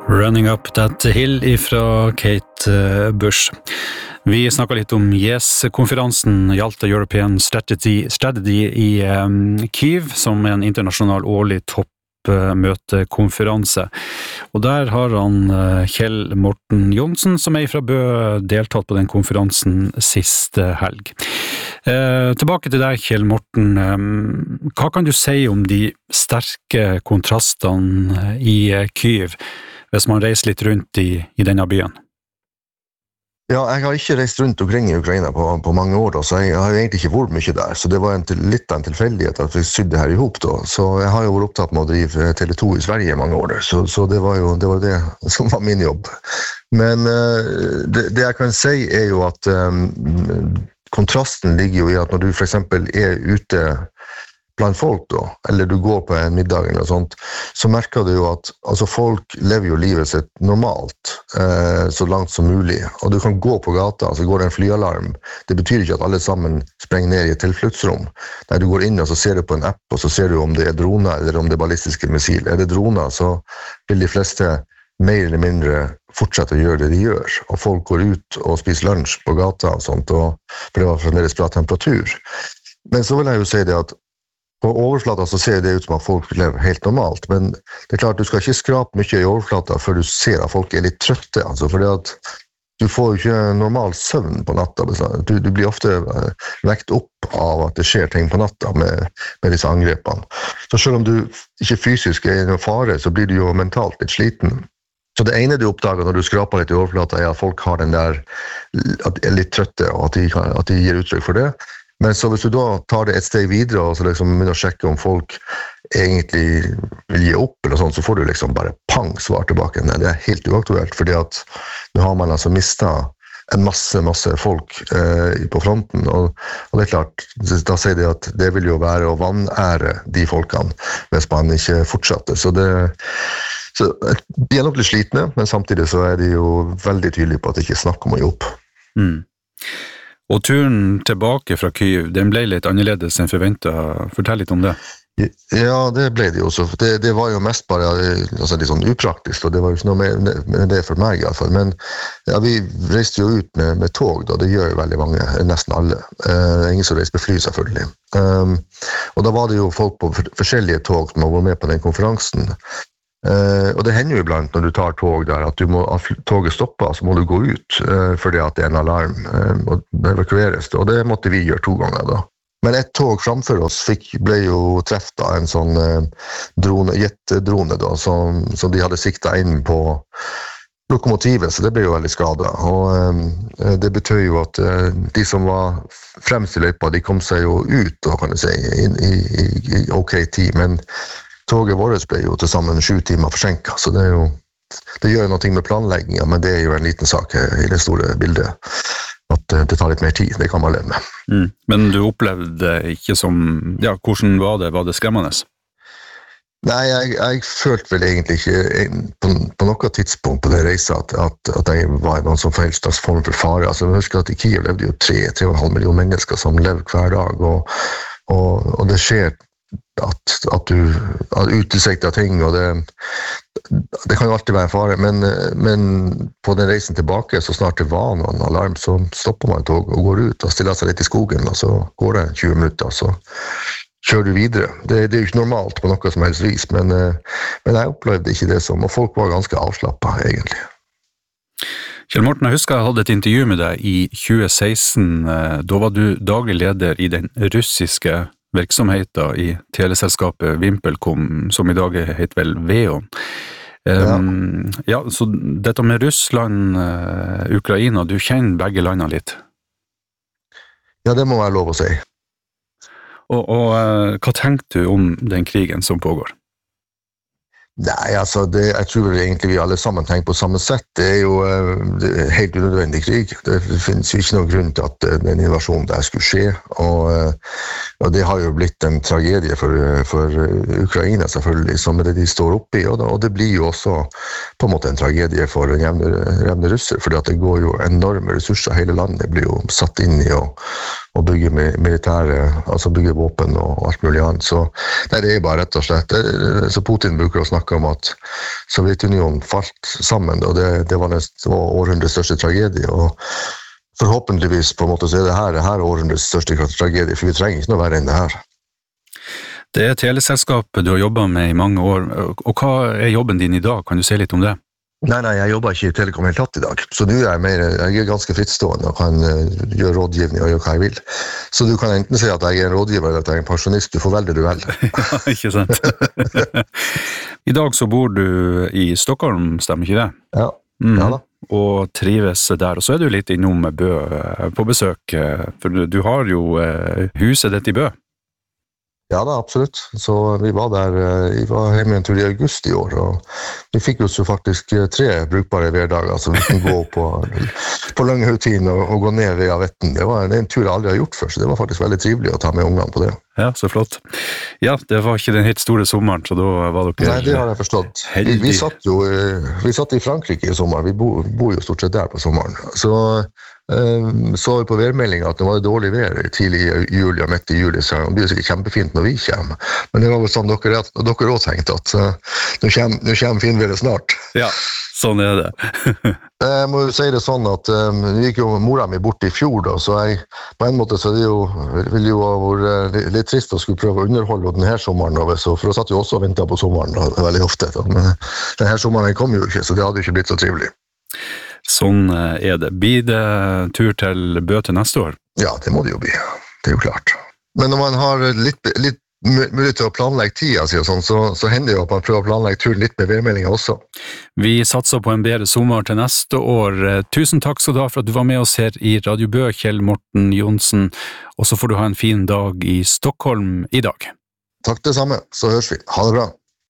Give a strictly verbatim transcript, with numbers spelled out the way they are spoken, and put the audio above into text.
Running Up That Hill ifra Kate Bush. Vi snakket litt om YES-konferansen, Yalta European Strategy, Strategy i um, Kyiv, som er en internasjonal årlig toppmøtekonferanse. Og der har han uh, Kjell Morten Johnsen, som er fra Bø, deltatt på den konferansen siste helg. Eh, tilbake til deg, Kjell Morten. Um, hva kan du si om de sterke kontrastene i uh, Kyiv, hvis man reiser litt rundt i, i denne byen? Ja, jeg har ikke reist rundt omkring i Ukraina på, på mange år, da, så jeg har egentlig ikke vært mye der. Så det var en, litt av en tilfeldighet at vi sydde her ihop. Da. Så jeg har jo vært opptatt med å drive Tele to i Sverige i mange år, så, så det var jo det, var det som var min jobb. Men uh, det, det jeg kan si er jo at um, kontrasten ligger jo i at når du for eksempel er ute blant folk da, eller du går på en middag eller noe sånt, så merker du jo at altså, folk lever jo livet sitt normalt, eh, så langt som mulig. Og du kan gå på gata, så går det en flyalarm. Det betyr ikke at alle sammen sprenger ned i et tilfluktsrom. Nei, du går inn og så ser du på en app, og så ser du om det er droner eller om det er ballistiske missil. Er det droner, så vil de fleste mer eller mindre fortsette å gjøre det de gjør. Og folk går ut og spiser lunsj på gata og sånt, og, for det var fremdeles bra temperatur. Men så vil jeg jo si det at på overflata så ser det ut som at folk lever helt normalt, men det er klart du skal ikke skrape mye i overflata før du ser at folk er litt trøtte, altså, fordi at du får jo ikke normal søvn på natta. Du, du blir ofte vekt opp av at det skjer ting på natta med, med disse angrepene. Så selv om du ikke fysisk er i noen fare, så blir du jo mentalt litt sliten. Så det ene du oppdager når du skraper litt i overflata er at folk har den der, at de er litt trøtte, og at de, at de gir uttrykk for det. Men så hvis du da tar det et steg videre og så liksom begynner å sjekke om folk egentlig vil gi opp eller sånt, så får du liksom bare pang svar tilbake. Nei, det er helt uaktuelt, fordi at nå har man altså mistet en masse, masse folk eh, på fronten, og, og det er klart, da sier de at det vil jo være å vanære de folkene hvis man ikke fortsetter. Så det, så de er nok litt slitne, men samtidig så er de jo veldig tydelige på at de ikke snakker om å gi opp. Mm. Og turen tilbake fra Kyiv, den ble litt annerledes enn forventet. Fortell litt om det. Ja, det ble det jo også. Det, det var jo mest bare altså, litt sånn upraktisk, og det var jo ikke noe mer med det for meg i hvert fall. Men ja, vi reiste jo ut med, med tog, da. Det gjør jo veldig mange, nesten alle. Uh, ingen som reiser på fly, selvfølgelig. Um, og da var det jo folk på forskjellige tog som var med på den konferansen. Uh, og det hender jo iblant når du tar tog der at, du må, at toget stopper, så må du gå ut uh, fordi at det er en alarm uh, og det evakueres, og det måtte vi gjøre to ganger da. Men et tog framfor oss fikk, ble jo treffet av en sånn uh, drone, jetdrone da, som, som de hadde siktet inn på lokomotivet, så det ble jo veldig skadet. Og uh, det betød jo at uh, de som var fremst i løypa, de kom seg jo ut, da, kan du si, i, i, i, i ok tid, men toget vårt ble jo til sammen sju timer forsinket, så det, er jo, det gjør noe med planleggingen, men det er jo en liten sak i det store bildet, at det tar litt mer tid, det kan man leve med. Mm. Men du opplevde ikke som, ja, hvordan var det, var det skremmende? Nei, jeg, jeg følte vel egentlig ikke på, på noe tidspunkt på det reisa at, at, at jeg var noen som helst slags form for fare. Altså, jeg husker at i Kyiv levde jo tre, tre og en halv million mennesker som levde hver dag, og, og, og det skjer at, at du har utilsiktet ting, og det, det kan jo alltid være en fare, men, men på den reisen tilbake, så snart det var noen alarm, så stopper man tog og går ut og stiller seg litt i skogen, og så går det tjue minutter, så kjører du videre. Det, det er jo ikke normalt på noe som helst vis, men, men jeg opplevde ikke det som, og folk var ganske avslappet egentlig. Kjell Morten, jeg husker jeg hadde et intervju med deg i tjue seksten, da var du daglig leder i den russiske virksomheter i teleselskapet VimpelCom, som i dag heter vel VEON. Um, ja. ja, så dette med Russland, uh, Ukraina, du kjenner begge landene litt? Ja, det må være lov å si. Og, og uh, hva tenker du om den krigen som pågår? Nei, altså, det, jeg tror vel egentlig vi alle sammen tenker på samme sett. Det er jo det er helt unødvendig krig. Det finnes jo ikke noen grunn til at den invasjonen der skulle skje, og, og det har jo blitt en tragedie for, for Ukraina selvfølgelig, som det de står oppe i, og, og det blir jo også på en måte en tragedie for jevne, jevne russer, fordi at det går jo enorme ressurser, hele landet blir jo satt inn i å, og bygge militære, altså bygge våpen og alt mulig annet. Så nei, det er bare rett og slett. Det, så Putin bruker å snakke om at Sovjetunionen falt sammen, og det, det var, det, det var århundrets største tragedie. Og forhåpentligvis på en måte så er det her, det her århundrets største tragedie, for vi trenger ikke noe verre enn det her. Det er teleselskapet du har jobbet med i mange år, og hva er jobben din i dag? Kan du si litt om det? Nei, nei, jeg jobber ikke i Telekom helt tatt i dag, så nå er jeg, mer, jeg er ganske frittstående og kan uh, gjøre rådgivning og gjøre hva jeg vil. Så du kan enten si at jeg er en rådgiver eller at jeg er en pensjonist, du får velge du vel. Ja, ikke sant. I dag så bor du i Stockholm, stemmer ikke det? Ja, mm. ja da. Og trives der, og så er du litt innom Bø på besøk, for du har jo huset ditt i Bø. Ja da, absolutt. Så vi var der, vi var hjemme en tur i august i år, og vi fikk oss jo faktisk tre brukbare hverdager, så vi kunne gå på, på Langehaugtien og, og gå ned ved Avetten. Det var en tur jeg aldri har gjort før, så det var faktisk veldig trivelig å ta med ungene på det. Ja, så flott. Ja, det var ikke den helt store sommeren, så da var dere... Nei, det har jeg forstått. Vi, vi, satt jo, vi satt i Frankrike i sommer, vi bor, bor jo stort sett der på sommeren, så... Um, så vi på værmeldingen at det var dårlig vær tidlig i juli og midt i juli, så det blir sikkert kjempefint når vi kommer. Men det var vel sånn dere, dere også tenkte at uh, nå kommer, nå kommer finværet snart. Ja, sånn er det. Jeg må jo si det sånn at um, vi gikk jo mora mi bort i fjor, da, så jeg, på en måte så det jo, vil jo være litt trist å skulle prøve å underholde denne sommeren, da, så, for da satt jo også og ventet på sommeren da, veldig ofte. Da. Men denne sommeren kom jo ikke, så det hadde jo ikke blitt så trivelig. Sånn er det. Blir det tur til Bø til neste år? Ja, det må det jo bli. Det er jo klart. Men når man har litt, litt mulighet til å planlegge tida si og sånn, så, så hender det jo at man prøver å planlegge turen litt med værmeldingen også. Vi satser på en bedre sommer til neste år. Tusen takk skal du ha for at du var med oss her i Radio Bø, Kjell Morten Johnsen, og så får du ha en fin dag i Stockholm i dag. Takk det samme, så høres vi. Ha det bra.